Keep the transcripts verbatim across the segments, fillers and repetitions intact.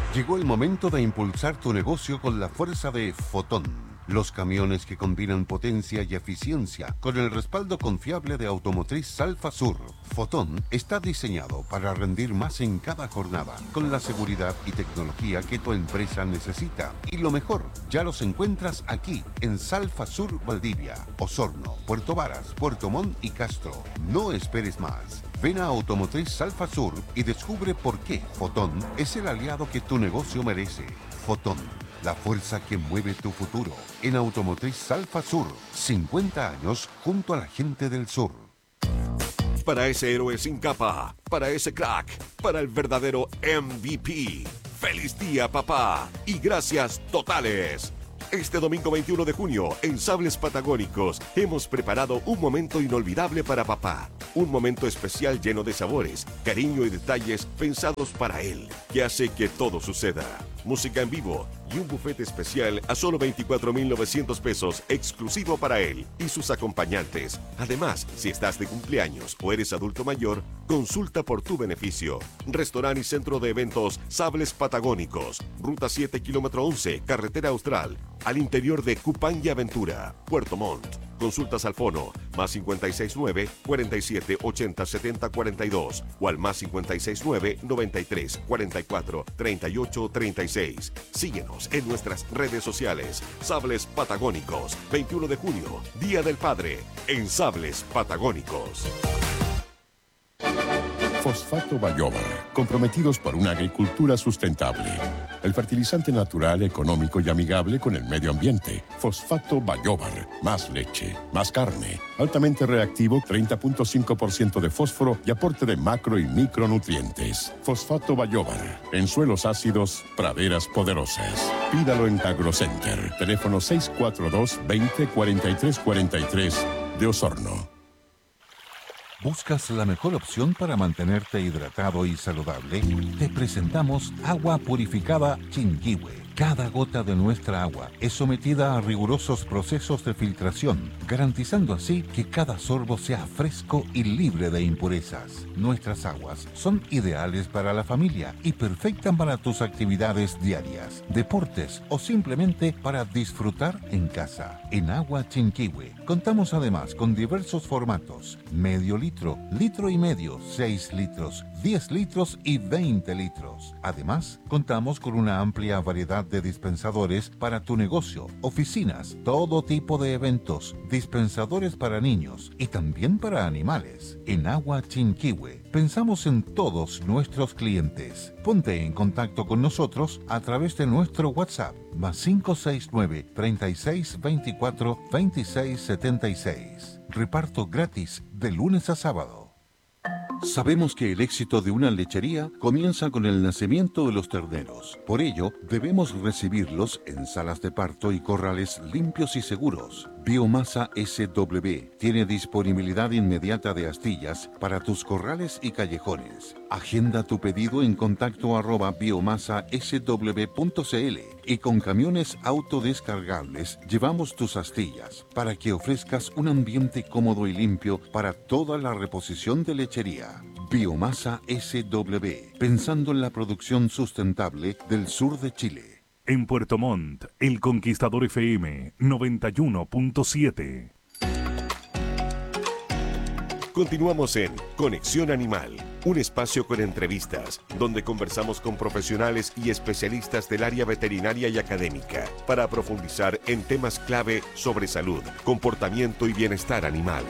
Llegó el momento de impulsar tu negocio con la fuerza de Fotón. Los camiones que combinan potencia y eficiencia con el respaldo confiable de Automotriz Salfa Sur. Fotón está diseñado para rendir más en cada jornada, con la seguridad y tecnología que tu empresa necesita. Y lo mejor, ya los encuentras aquí, en Salfa Sur, Valdivia, Osorno, Puerto Varas, Puerto Montt y Castro. No esperes más. Ven a Automotriz Salfa Sur y descubre por qué Fotón es el aliado que tu negocio merece. Fotón, la fuerza que mueve tu futuro. En Automotriz Salfa Sur, cincuenta años junto a la gente del sur. Para ese héroe sin capa, para ese crack, para el verdadero M V P. ¡Feliz día, papá! Y gracias totales. Este domingo veintiuno de junio, en Sables Patagónicos, hemos preparado un momento inolvidable para papá. Un momento especial lleno de sabores, cariño y detalles pensados para él, que hace que todo suceda. Música en vivo y un buffet especial a solo veinticuatro mil novecientos pesos, exclusivo para él y sus acompañantes. Además, si estás de cumpleaños o eres adulto mayor, consulta por tu beneficio. Restaurante y centro de eventos Sables Patagónicos, Ruta siete, kilómetro once, Carretera Austral, al interior de Cupán y Aventura, Puerto Montt. Consultas al fono más cincuenta y seis nueve, cuarenta y siete, ochenta, setenta, cuarenta y dos o al más cincuenta y seis nueve, noventa y tres, cuarenta y cuatro, treinta y ocho, treinta y seis. Síguenos en nuestras redes sociales. Sables Patagónicos, veintiuno de junio, Día del Padre, en Sables Patagónicos. Fosfato Bayóvar, comprometidos por una agricultura sustentable. El fertilizante natural, económico y amigable con el medio ambiente. Fosfato Bayóvar, más leche, más carne, altamente reactivo, treinta punto cinco por ciento de fósforo y aporte de macro y micronutrientes. Fosfato Bayóvar, en suelos ácidos, praderas poderosas. Pídalo en AgroCenter, teléfono seis cuatro dos, veinte, cuarenta y tres cuarenta y tres de Osorno. ¿Buscas la mejor opción para mantenerte hidratado y saludable? Te presentamos agua purificada Chinquihue. Cada gota de nuestra agua es sometida a rigurosos procesos de filtración, garantizando así que cada sorbo sea fresco y libre de impurezas. Nuestras aguas son ideales para la familia y perfectas para tus actividades diarias, deportes o simplemente para disfrutar en casa. En Agua Chinquihue contamos además con diversos formatos: medio litro, litro y medio, seis litros, diez litros y veinte litros. Además, contamos con una amplia variedad de dispensadores para tu negocio, oficinas, todo tipo de eventos, dispensadores para niños y también para animales. En Agua Chinquihue pensamos en todos nuestros clientes. Ponte en contacto con nosotros a través de nuestro WhatsApp más cinco seis nueve, treinta y seis, veinticuatro, veintiséis, setenta y seis. Reparto gratis de lunes a sábado. Sabemos que el éxito de una lechería comienza con el nacimiento de los terneros. Por ello, debemos recibirlos en salas de parto y corrales limpios y seguros. Biomasa S W tiene disponibilidad inmediata de astillas para tus corrales y callejones. Agenda tu pedido en contacto arroba biomasa s w punto c l y con camiones autodescargables llevamos tus astillas para que ofrezcas un ambiente cómodo y limpio para toda la reposición de lechería. Biomasa S W, pensando en la producción sustentable del sur de Chile. En Puerto Montt, El Conquistador F M noventa y uno punto siete. Continuamos en Conexión Animal, un espacio con entrevistas, donde conversamos con profesionales y especialistas del área veterinaria y académica para profundizar en temas clave sobre salud, comportamiento y bienestar animal.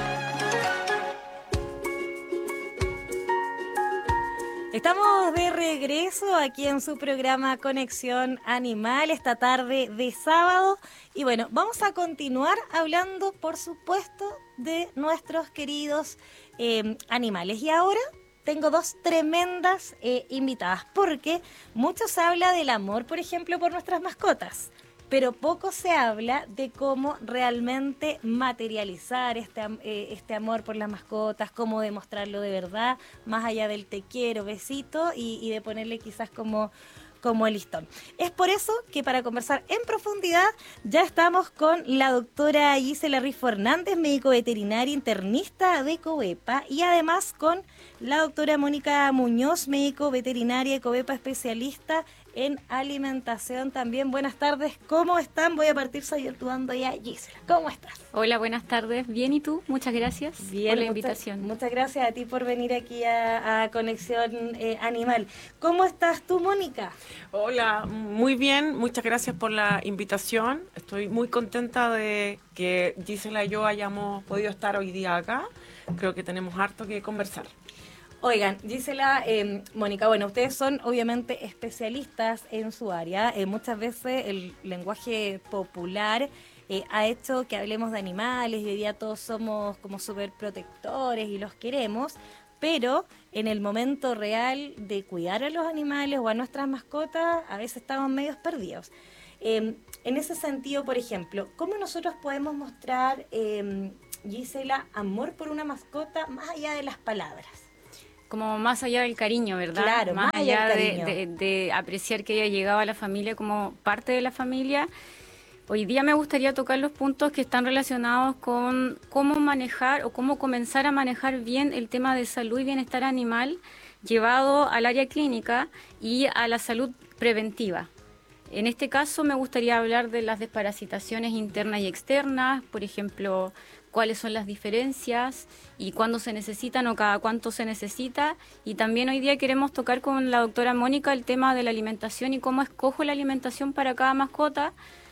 Estamos de regreso aquí en su programa Conexión Animal esta tarde de sábado y bueno, vamos a continuar hablando por supuesto de nuestros queridos eh, animales y ahora tengo dos tremendas eh, invitadas porque mucho se habla del amor, por ejemplo, por nuestras mascotas. Pero poco se habla de cómo realmente materializar este, eh, este amor por las mascotas, cómo demostrarlo de verdad, más allá del te quiero, besito y, y de ponerle quizás como, como el listón. Es por eso que para conversar en profundidad ya estamos con la doctora Gisela Rifo Hernández, médico veterinario internista de COEPA y además con la doctora Mónica Muñoz, médico veterinaria, Covepa especialista en alimentación también. Buenas tardes, ¿cómo están? Voy a partir saludando ya a Gisela. ¿Cómo estás? Hola, buenas tardes. Bien, ¿y tú? Muchas gracias Bien, por la muchas, invitación. Muchas gracias a ti por venir aquí a, a Conexión eh, Animal. ¿Cómo estás tú, Mónica? Hola, muy bien. Muchas gracias por la invitación. Estoy muy contenta de que Gisela y yo hayamos podido estar hoy día acá. Creo que tenemos harto que conversar. Oigan, Gisela, eh, Mónica, bueno, ustedes son obviamente especialistas en su área. Eh, muchas veces el lenguaje popular eh, ha hecho que hablemos de animales y hoy día todos somos como súper protectores y los queremos, pero en el momento real de cuidar a los animales o a nuestras mascotas, a veces estamos medios perdidos. Eh, en ese sentido, por ejemplo, ¿cómo nosotros podemos mostrar, eh, Gisela, amor por una mascota más allá de las palabras? Como más allá del cariño, ¿verdad? Claro, más, más allá allá del de, cariño. de, de apreciar que haya llegado a la familia como parte de la familia. Hoy día me gustaría tocar los puntos que están relacionados con cómo manejar o cómo comenzar a manejar bien el tema de salud y bienestar animal llevado al área clínica y a la salud preventiva. En este caso me gustaría hablar de las desparasitaciones internas y externas, por ejemplo, cuáles son las diferencias y cuándo se necesitan o cada cuánto se necesita. Y también hoy día queremos tocar con la doctora Mónica el tema de la alimentación y cómo escojo la alimentación para cada mascota,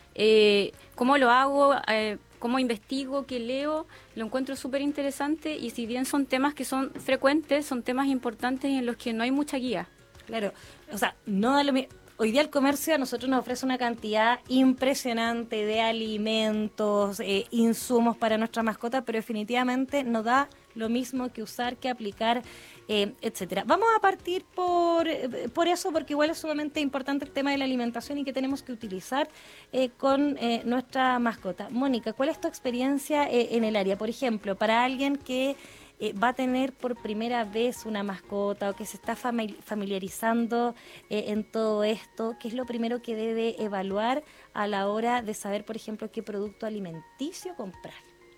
eh, cómo lo hago, eh, cómo investigo, qué leo. Lo encuentro súper interesante y si bien son temas que son frecuentes, son temas importantes y en los que no hay mucha guía. Claro, o sea, no da lo mismo. Hoy día el comercio a nosotros nos ofrece una cantidad impresionante de alimentos, eh, insumos para nuestra mascota, pero definitivamente no da lo mismo que usar, que aplicar, eh, etcétera. Vamos a partir por, eh, por eso, porque igual es sumamente importante el tema de la alimentación y que tenemos que utilizar eh, con eh, nuestra mascota. Mónica, ¿cuál es tu experiencia eh, en el área? Por ejemplo, para alguien que Eh, va a tener por primera vez una mascota o que se está famili- familiarizando eh, en todo esto, ¿qué es lo primero que debe evaluar a la hora de saber, por ejemplo, qué producto alimenticio comprar?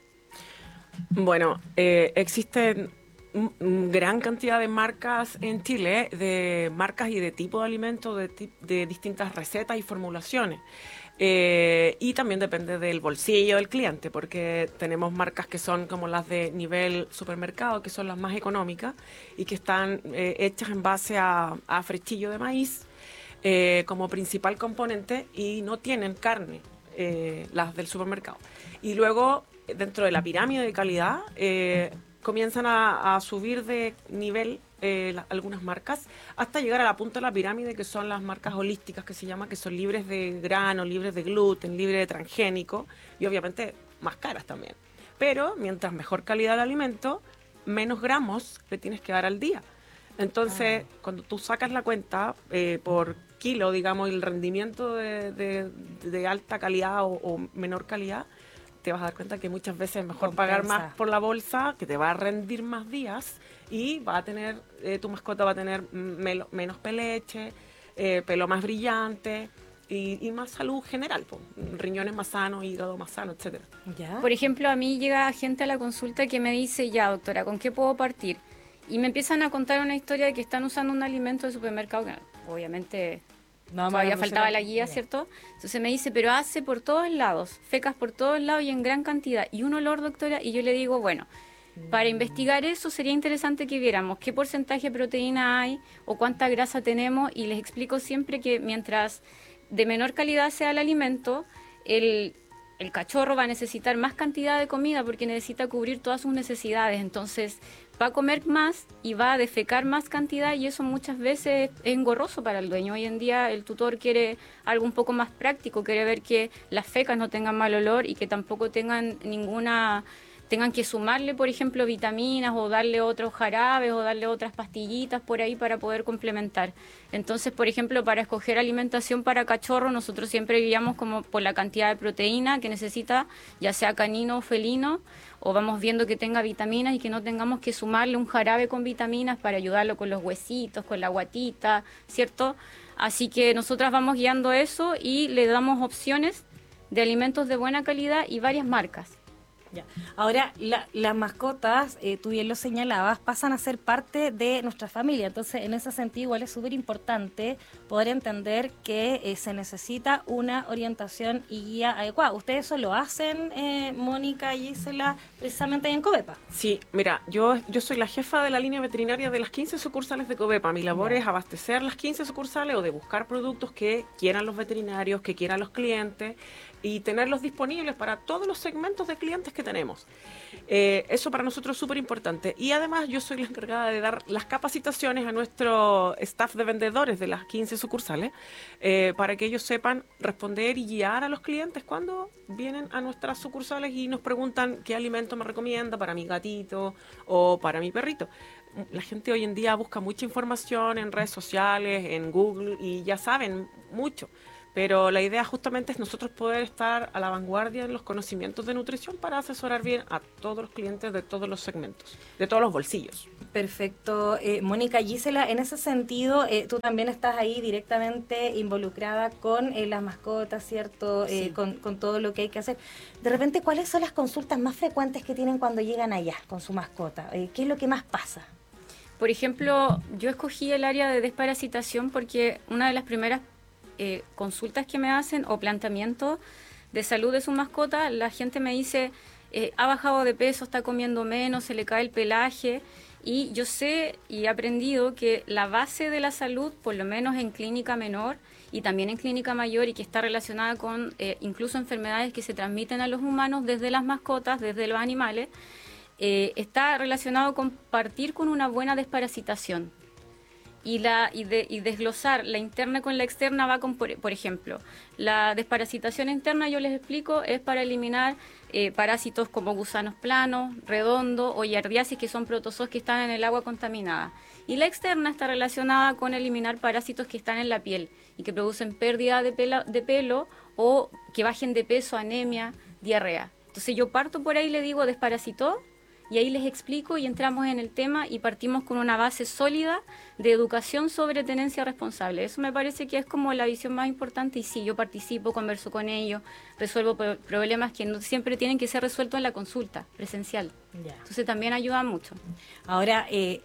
Bueno, eh, existen m- m- gran cantidad de marcas en Chile, de marcas y de tipo de alimentos, de, ti- de distintas recetas y formulaciones. Eh, y también depende del bolsillo del cliente, porque tenemos marcas que son como las de nivel supermercado, que son las más económicas y que están eh, hechas en base a, a frechillo de maíz eh, como principal componente y no tienen carne, eh, las del supermercado. Y luego, dentro de la pirámide de calidad, eh, comienzan a, a subir de nivel eh, la, algunas marcas hasta llegar a la punta de la pirámide, que son las marcas holísticas, que se llama, que son libres de grano, libres de gluten, libres de transgénico y obviamente más caras también. Pero mientras mejor calidad del alimento, menos gramos le tienes que dar al día. Entonces, ah. cuando tú sacas la cuenta eh, por kilo, digamos, el rendimiento de, de, de alta calidad o, o menor calidad, te vas a dar cuenta que muchas veces es mejor Compensa. pagar más por la bolsa, que te va a rendir más días y va a tener, eh, tu mascota va a tener melo, menos peleche, eh, pelo más brillante y, y más salud general, pues, riñones más sanos, hígado más sano, etcétera. ¿Ya? Por ejemplo, a mí llega gente a la consulta que me dice, ya doctora, ¿con qué puedo partir? Y me empiezan a contar una historia de que están usando un alimento de supermercado que obviamente No, todavía no, faltaba no, la guía, no. ¿cierto? Entonces me dice, pero hace por todos lados, fecas por todos lados y en gran cantidad. Y un olor, doctora, y yo le digo, bueno, para investigar eso sería interesante que viéramos qué porcentaje de proteína hay o cuánta grasa tenemos y les explico siempre que mientras de menor calidad sea el alimento, el, el cachorro va a necesitar más cantidad de comida porque necesita cubrir todas sus necesidades. Entonces va a comer más y va a defecar más cantidad y eso muchas veces es engorroso para el dueño. Hoy en día el tutor quiere algo un poco más práctico, quiere ver que las fecas no tengan mal olor y que tampoco tengan ninguna... tengan que sumarle, por ejemplo, vitaminas o darle otros jarabes o darle otras pastillitas por ahí para poder complementar. Entonces, por ejemplo, para escoger alimentación para cachorro, nosotros siempre guiamos como por la cantidad de proteína que necesita, ya sea canino o felino, o vamos viendo que tenga vitaminas y que no tengamos que sumarle un jarabe con vitaminas para ayudarlo con los huesitos, con la guatita, ¿cierto? Así que nosotras vamos guiando eso y le damos opciones de alimentos de buena calidad y varias marcas. Ya. Ahora, la, las mascotas, eh, tú bien lo señalabas, pasan a ser parte de nuestra familia. Entonces, en ese sentido, igual es súper importante poder entender que eh, se necesita una orientación y guía adecuada. ¿Ustedes eso lo hacen, eh, Mónica y Gisela, precisamente en Covepa? Sí, mira, yo, yo soy la jefa de la línea veterinaria de las quince sucursales de Covepa. Mi labor Ya. es abastecer las quince sucursales o de buscar productos que quieran los veterinarios, que quieran los clientes, y tenerlos disponibles para todos los segmentos de clientes que tenemos. Eh, eso para nosotros es súper importante. Y además yo soy la encargada de dar las capacitaciones a nuestro staff de vendedores de las quince sucursales eh, para que ellos sepan responder y guiar a los clientes cuando vienen a nuestras sucursales y nos preguntan qué alimento me recomienda para mi gatito o para mi perrito. La gente hoy en día busca mucha información en redes sociales, en Google, y ya saben mucho. Pero la idea justamente es nosotros poder estar a la vanguardia en los conocimientos de nutrición para asesorar bien a todos los clientes de todos los segmentos, de todos los bolsillos. Perfecto. Eh, Mónica, Gisela, en ese sentido, eh, tú también estás ahí directamente involucrada con eh, las mascotas, ¿cierto? Eh, Sí. con, con todo lo que hay que hacer. De repente, ¿cuáles son las consultas más frecuentes que tienen cuando llegan allá con su mascota? Eh, ¿Qué es lo que más pasa? Por ejemplo, yo escogí el área de desparasitación porque una de las primeras eh, consultas que me hacen o planteamientos de salud de su mascota, la gente me dice, eh, ha bajado de peso, está comiendo menos, se le cae el pelaje. Y yo sé y he aprendido que la base de la salud, por lo menos en clínica menor y también en clínica mayor, y que está relacionada con eh, incluso enfermedades que se transmiten a los humanos desde las mascotas, desde los animales, eh, está relacionado con partir con una buena desparasitación. Y, la, y, de, y desglosar la interna con la externa va con, por, por ejemplo, la desparasitación interna, yo les explico, es para eliminar eh, parásitos como gusanos planos, redondos o yardiasis, que son protozoos que están en el agua contaminada. Y la externa está relacionada con eliminar parásitos que están en la piel y que producen pérdida de pelo, de pelo o que bajen de peso, anemia, diarrea. Entonces yo parto por ahí y le digo desparasitó, y ahí les explico y entramos en el tema y partimos con una base sólida de educación sobre tenencia responsable. Eso me parece que es como la visión más importante, y sí, yo participo, converso con ellos, resuelvo pro- problemas que no siempre tienen que ser resueltos en la consulta presencial. Ya. Entonces también ayuda mucho. Ahora, eh,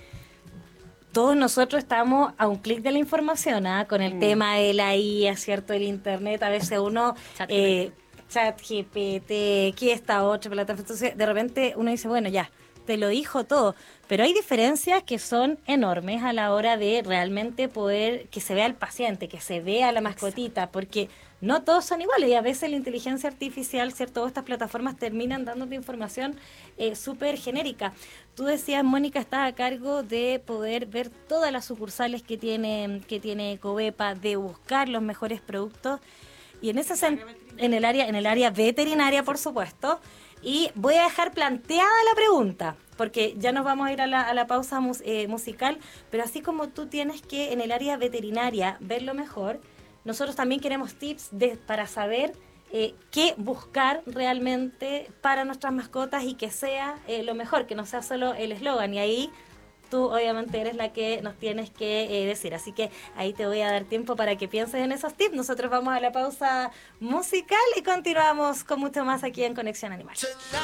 todos nosotros estamos a un clic de la información, ¿ah? Con el Mm. tema de la I A, ¿cierto? El Internet, a veces uno... Chat eh, Chat G P T, ¿qué esta otra plataforma? Entonces, de repente uno dice, bueno, ya, te lo dijo todo. Pero hay diferencias que son enormes a la hora de realmente poder que se vea al paciente, que se vea la mascotita, porque no todos son iguales y a veces la inteligencia artificial, ¿cierto? Estas plataformas terminan dándote información eh, súper genérica. Tú decías, Mónica, estás a cargo de poder ver todas las sucursales que tiene, que tiene Covepa, de buscar los mejores productos. Y en ese sen- en el área en el área veterinaria, por supuesto, y voy a dejar planteada la pregunta, porque ya nos vamos a ir a la, a la pausa mus- eh, musical, pero así como tú tienes que en el área veterinaria verlo mejor, nosotros también queremos tips de, para saber eh, qué buscar realmente para nuestras mascotas y que sea eh, lo mejor, que no sea solo el eslogan. Y ahí tú obviamente eres la que nos tienes que eh, decir. Así que ahí te voy a dar tiempo para que pienses en esos tips. Nosotros vamos a la pausa musical y continuamos con mucho más aquí en Conexión Animal.